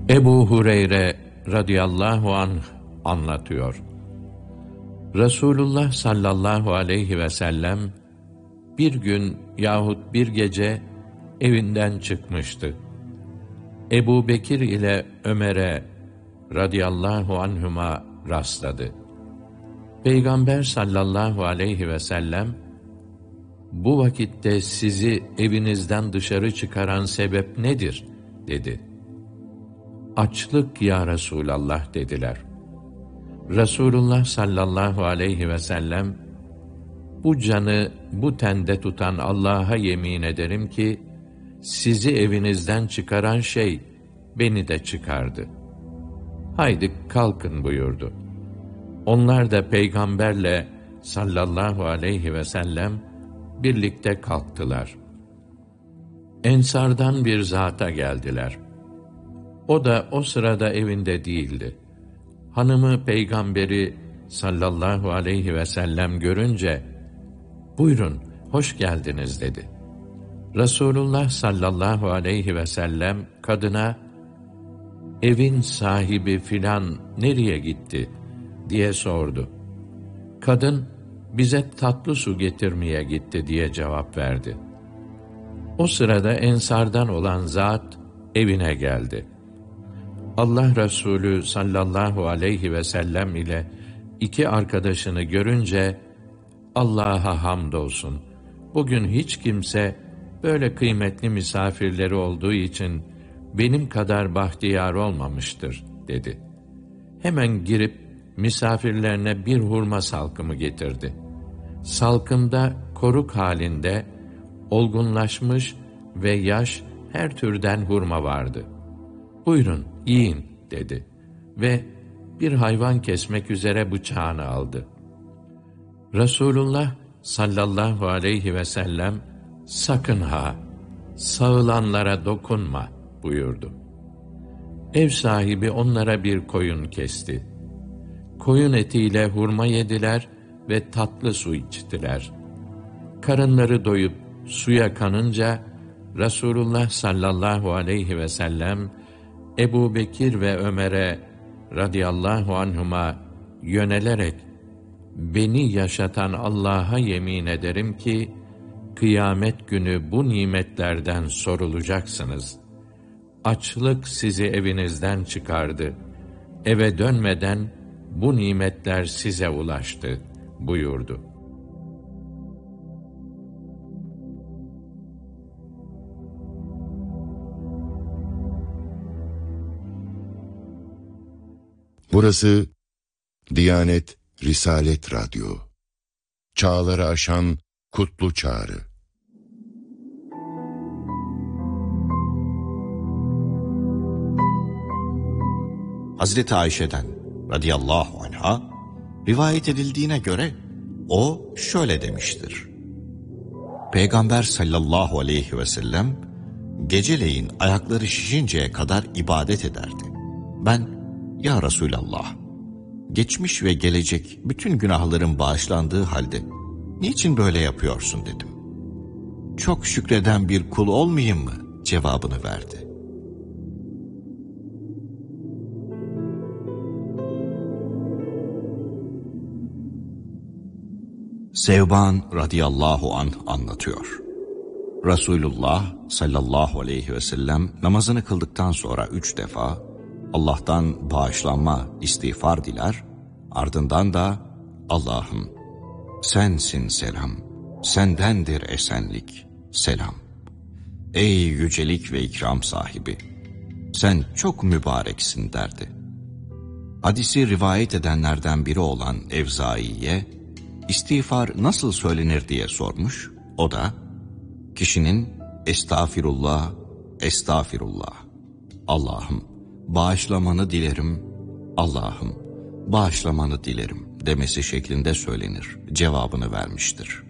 Ebu Hureyre radıyallahu anh anlatıyor. Resulullah sallallahu aleyhi ve sellem bir gün yahut bir gece evinden çıkmıştı. Ebu Bekir ile Ömer'e radıyallahu anhuma rastladı. Peygamber sallallahu aleyhi ve sellem, "Bu vakitte sizi evinizden dışarı çıkaran sebep nedir?" dedi. "Açlık ya Resulallah" dediler. Resulullah sallallahu aleyhi ve sellem, "Bu canı bu tende tutan Allah'a yemin ederim ki, sizi evinizden çıkaran şey beni de çıkardı. Haydi kalkın" buyurdu. Onlar da Peygamberle sallallahu aleyhi ve sellem birlikte kalktılar. Ensardan bir zata geldiler. O da o sırada evinde değildi. Hanımı Peygamberi sallallahu aleyhi ve sellem görünce, "Buyurun, hoş geldiniz" dedi. Resulullah sallallahu aleyhi ve sellem kadına, "Evin sahibi filan nereye gitti?" diye sordu. Kadın, "Bize tatlı su getirmeye gitti" diye cevap verdi. O sırada ensardan olan zat evine geldi. Allah Resulü sallallahu aleyhi ve sellem ile iki arkadaşını görünce, "Allah'a hamdolsun, bugün hiç kimse böyle kıymetli misafirleri olduğu için benim kadar bahtiyar olmamıştır" dedi. Hemen girip misafirlerine bir hurma salkımı getirdi. Salkımda koruk halinde olgunlaşmış ve yaş her türden hurma vardı. "Buyurun, yiyin" dedi ve bir hayvan kesmek üzere bıçağını aldı. Resulullah sallallahu aleyhi ve sellem, "Sakın ha, sağılanlara dokunma" buyurdu. Ev sahibi onlara bir koyun kesti. Koyun etiyle hurma yediler ve tatlı su içtiler. Karınları doyup suya kanınca, Resulullah sallallahu aleyhi ve sellem, Ebu Bekir ve Ömer'e radıyallahu anhuma yönelerek, "Beni yaşatan Allah'a yemin ederim ki, kıyamet günü bu nimetlerden sorulacaksınız. Açlık sizi evinizden çıkardı. Eve dönmeden bu nimetler size ulaştı" buyurdu. Burası Diyanet Risalet Radyo. Çağları aşan kutlu çağrı. Hazreti Ayşe'den radıyallahu anha rivayet edildiğine göre o şöyle demiştir: Peygamber sallallahu aleyhi ve sellem geceleyin ayakları şişinceye kadar ibadet ederdi. Ben, "Ya Resulallah, geçmiş ve gelecek bütün günahların bağışlandığı halde niçin böyle yapıyorsun?" dedim. "Çok şükreden bir kul olmayayım mı?" cevabını verdi. Sevban radıyallahu anh anlatıyor. Resulullah sallallahu aleyhi ve sellem namazını kıldıktan sonra 3 defa Allah'tan bağışlanma, istiğfar diler, ardından da "Allah'ım, sensin selam, sendendir esenlik, selam. Ey yücelik ve ikram sahibi, sen çok mübareksin" derdi. Hadisi rivayet edenlerden biri olan Evzai'ye istiğfar nasıl söylenir diye sormuş. O da, kişinin "Estağfirullah, estağfirullah, Allah'ım bağışlamanı dilerim, Allah'ım bağışlamanı dilerim" demesi şeklinde söylenir cevabını vermiştir.